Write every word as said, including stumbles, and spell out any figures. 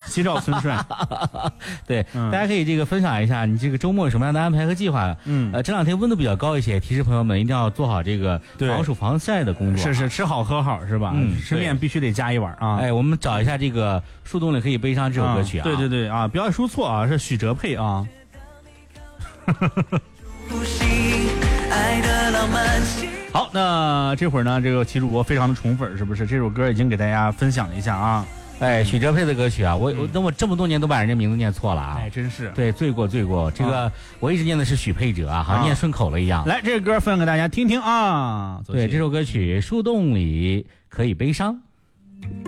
吉兆孙顺。 对、 嗯， 大家可以这个分享一下你这个周末有什么样的安排和计划。 嗯， 呃，这两天温度比较高一些，提示朋友们一定要做好这个防暑防晒的工作。 是是，吃好喝好是吧？ 嗯， 吃面必须得加一碗啊。 哎，我们找一下这个树洞里可以悲伤这首歌曲啊。 啊对对对啊，不要说错啊，是许哲佩啊。好，那这会儿呢，这个齐主播非常的宠粉，是不是？这首歌已经给大家分享了一下啊。 哎，许哲佩的歌曲啊，我我那我这么多年都把人家名字念错了啊！ 哎，真是对，罪过罪过。这个、啊、我一直念的是许佩哲啊，好像念顺口了一样。 来，这个歌分享给大家听听啊。 对，这首歌曲《树洞里可以悲伤》。